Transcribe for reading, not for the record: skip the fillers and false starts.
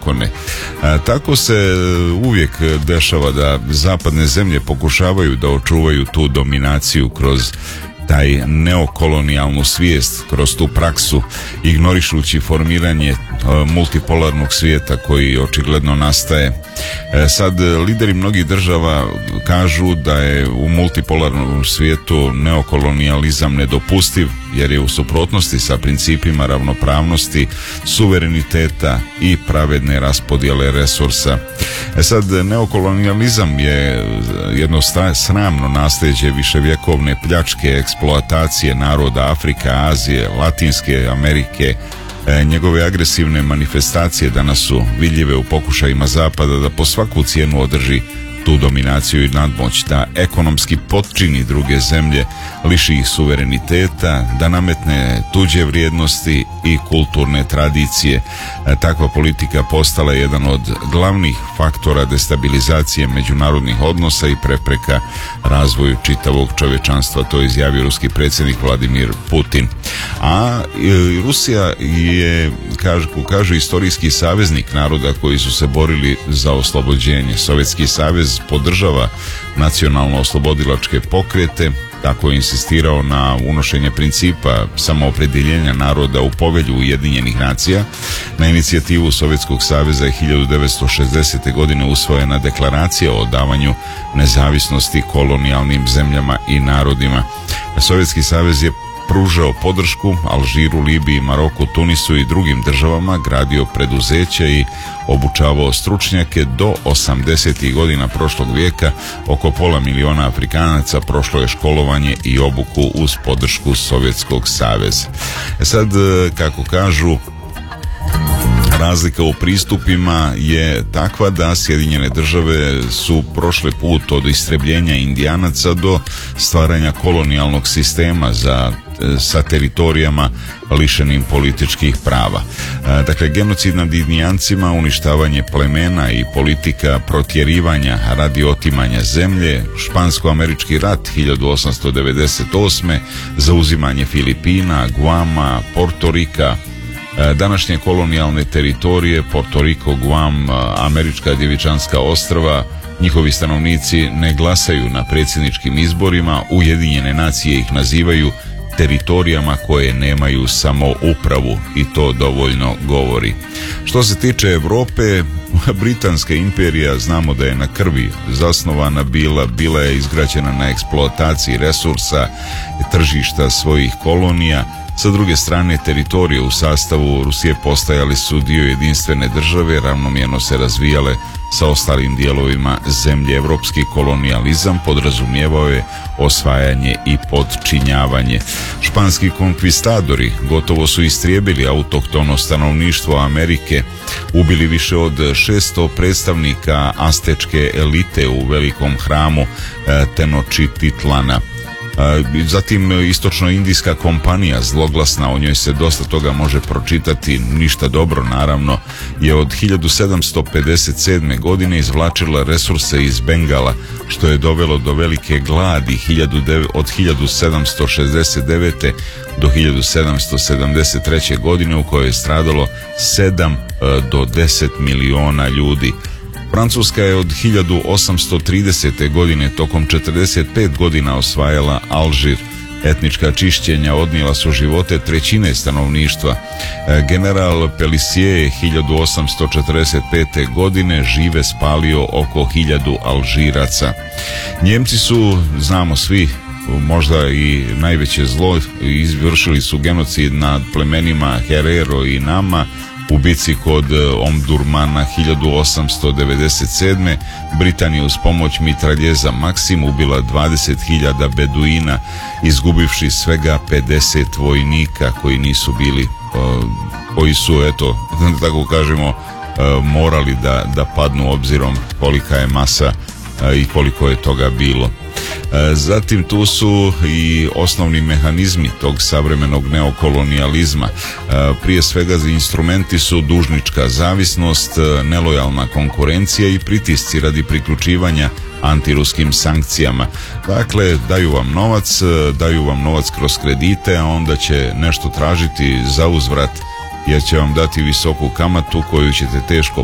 zakone. Tako se uvijek dešava da zapadne zemlje pokušavaju da očuvaju tu dominaciju kroz taj neokolonijalnu svijest, kroz tu praksu, ignorišući formiranje multipolarnog svijeta koji očigledno nastaje. Sad lideri mnogih država kažu da je u multipolarnom svijetu neokolonijalizam nedopustiv jer je u suprotnosti sa principima ravnopravnosti, suvereniteta i pravedne raspodjele resursa. Sad neokolonijalizam je jedno sramno nasljeđe viševjekovne pljačke, eksploatacije naroda Afrike, Azije, Latinske Amerike. Njegove agresivne manifestacije danas su vidljive u pokušajima Zapada da po svaku cijenu održi tu dominaciju i nadmoć, da ekonomski potčini druge zemlje, liši ih suvereniteta, da nametne tuđe vrijednosti i kulturne tradicije. Takva politika postala je jedan od glavnih faktora destabilizacije međunarodnih odnosa i prepreka razvoju čitavog čovječanstva. To je izjavio ruski predsjednik Vladimir Putin. A Rusija je, kažu, istorijski saveznik naroda koji su se borili za oslobođenje. Sovjetski savez podržava nacionalno-oslobodilačke pokrete, tako je insistirao na unošenje principa samoopredjeljenja naroda u povelju Ujedinjenih nacija. Na inicijativu Sovjetskog saveza je 1960. godine usvojena deklaracija o davanju nezavisnosti kolonijalnim zemljama i narodima. Sovjetski savez je pružao podršku Alžiru, Libiji, Maroku, Tunisu i drugim državama, gradio preduzeća i obučavao stručnjake. Do 80. godina prošlog vijeka oko 500.000 Afrikanaca prošlo je školovanje i obuku uz podršku Sovjetskog saveza. Sad, kako kažu, razlika u pristupima je takva da Sjedinjene države su prošle put od istrebljenja Indijanaca do stvaranja kolonijalnog sistema sa teritorijama lišenim političkih prava. Dakle, genocid nad Indijancima, uništavanje plemena i politika protjerivanja radi otimanja zemlje, špansko-američki rat 1898. zauzimanje Filipina, Guama, Portorika, današnje kolonijalne teritorije, Porto Riko, Guam, Američka Djevičanska ostrva. Njihovi stanovnici ne glasaju na predsjedničkim izborima, Ujedinjene nacije ih nazivaju teritorijama koje nemaju samoupravu i to dovoljno govori. Što se tiče Europe, Britanska imperija znamo da je na krvi zasnovana bila je izgrađena na eksploataciji resursa, tržišta svojih kolonija. Sa druge strane, teritorije u sastavu Rusije postajali su dio jedinstvene države, ravnomjerno se razvijale sa ostalim dijelovima zemlje. Evropski kolonijalizam podrazumijevao je osvajanje i podčinjavanje. Španski konkvistadori gotovo su istrijebili autohtono stanovništvo Amerike, ubili više od 600 predstavnika astečke elite u velikom hramu Tenochtitlana. Zatim istočno-indijska kompanija, zloglasna, o njoj se dosta toga može pročitati, ništa dobro naravno, je od 1757. godine izvlačila resurse iz Bengala, što je dovelo do velike gladi od 1769. do 1773. godine u kojoj je stradalo 7 do 10 miliona ljudi. Francuska je od 1830. godine tokom 45 godina osvajala Alžir. Etnička čišćenja odnijela su živote trećine stanovništva. General Pélissier je 1845. godine žive spalio oko 1000 Alžiraca. Njemci su, znamo svi, možda i najveće zlo, izvršili su genocid nad plemenima Herero i Nama u bici kod Omdurmana 1897. Britanija uz pomoć mitraljeza Maksim ubila 20.000 beduina, izgubivši svega 50 vojnika koji nisu bili, koji su, eto, tako kažemo, morali da padnu obzirom kolika je masa i koliko je toga bilo. Zatim tu su i osnovni mehanizmi tog savremenog neokolonijalizma. Prije svega instrumenti su dužnička zavisnost, nelojalna konkurencija i pritisci radi priključivanja antiruskim sankcijama. Dakle, daju vam novac kroz kredite, a onda će nešto tražiti za uzvrat, jer će vam dati visoku kamatu koju ćete teško